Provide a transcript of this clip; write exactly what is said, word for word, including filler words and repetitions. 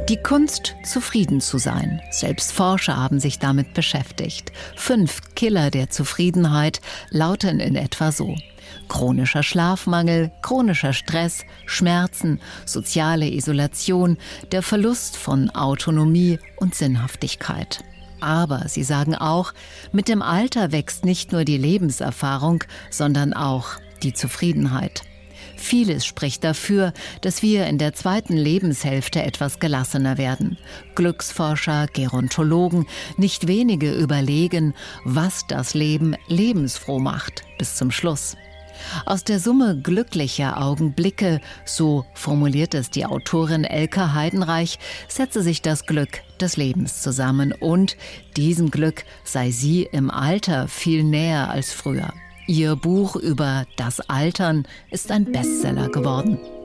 Die Kunst, zufrieden zu sein. Selbst Forscher haben sich damit beschäftigt. Fünf Killer der Zufriedenheit lauten in etwa so: chronischer Schlafmangel, chronischer Stress, Schmerzen, soziale Isolation, der Verlust von Autonomie und Sinnhaftigkeit. Aber sie sagen auch, mit dem Alter wächst nicht nur die Lebenserfahrung, sondern auch die Zufriedenheit. Vieles spricht dafür, dass wir in der zweiten Lebenshälfte etwas gelassener werden. Glücksforscher, Gerontologen, nicht wenige überlegen, was das Leben lebensfroh macht, bis zum Schluss. Aus der Summe glücklicher Augenblicke, so formuliert es die Autorin Elke Heidenreich, setze sich das Glück des Lebens zusammen und diesem Glück sei sie im Alter viel näher als früher. Ihr Buch über das Altern ist ein Bestseller geworden.